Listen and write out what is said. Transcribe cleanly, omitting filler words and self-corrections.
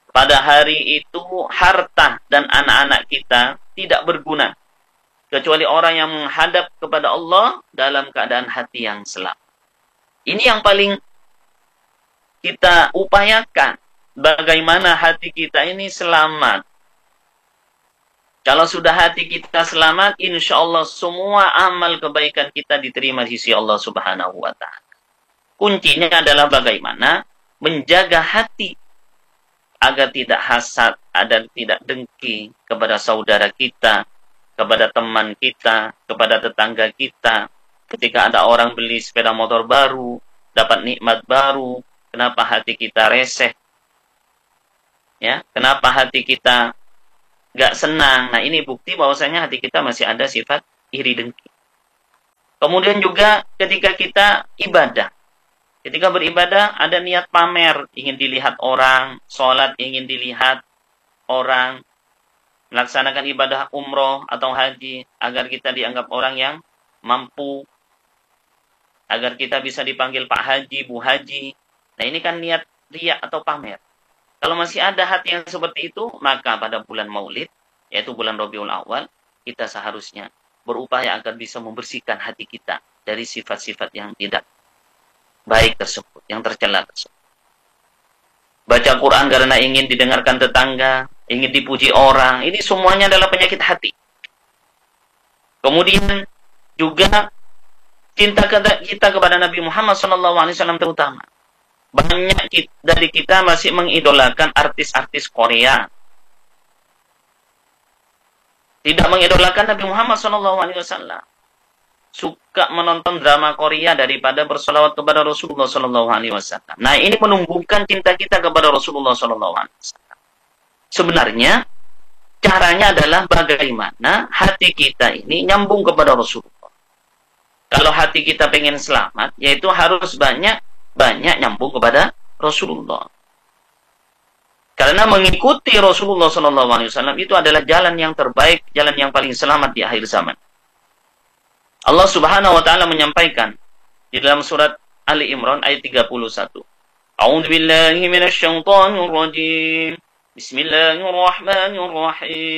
pada hari itu harta dan anak-anak kita tidak berguna kecuali orang yang menghadap kepada Allah dalam keadaan hati yang selamat. Ini yang paling kita upayakan. Bagaimana hati kita ini selamat. Kalau sudah hati kita selamat, insya Allah semua amal kebaikan kita diterima di sisi Allah Subhanahu wa Ta'ala. Kuncinya adalah bagaimana menjaga hati agar tidak hasad, agar tidak dengki kepada saudara kita, kepada teman kita, kepada tetangga kita. Ketika ada orang beli sepeda motor baru, dapat nikmat baru, kenapa hati kita reseh? Ya, kenapa hati kita nggak senang? Nah, ini bukti bahwasanya hati kita masih ada sifat iri dengki. Kemudian juga ketika kita ibadah. Ketika beribadah ada niat pamer, ingin dilihat orang, sholat ingin dilihat orang, melaksanakan ibadah umroh atau haji agar kita dianggap orang yang mampu, agar kita bisa dipanggil Pak Haji, Bu Haji. Nah, ini kan niat riya atau pamer. Kalau masih ada hati yang seperti itu, maka pada bulan Maulid, yaitu bulan Rabiul Awal, kita seharusnya berupaya agar bisa membersihkan hati kita dari sifat-sifat yang tidak baik tersebut, yang tercela tersebut. Baca Quran karena ingin didengarkan tetangga, ingin dipuji orang, ini semuanya adalah penyakit hati. Kemudian juga cinta kita kepada Nabi Muhammad SAW terutama. Banyak dari kita masih mengidolakan artis-artis Korea. Tidak mengidolakan Nabi Muhammad SAW. Suka menonton drama Korea daripada bersolawat kepada Rasulullah SAW. Nah, ini menumbuhkan cinta kita kepada Rasulullah SAW. Sebenarnya, caranya adalah bagaimana hati kita ini nyambung kepada Rasulullah. Kalau hati kita pengen selamat, yaitu harus banyak nyambung kepada Rasulullah. Karena mengikuti Rasulullah SAW itu adalah jalan yang terbaik, jalan yang paling selamat di akhir zaman. Allah Subhanahu wa Ta'ala menyampaikan di dalam surat Ali Imran ayat 31. A'udzu billahi minasyaitonir rajim. Bismillahirrahmanirrahim.